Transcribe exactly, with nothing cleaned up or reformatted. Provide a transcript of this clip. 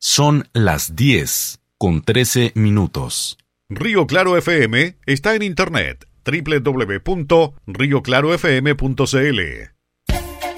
Son las diez con trece minutos. Río Claro F M está en internet doble u doble u doble u punto río claro f m punto c l.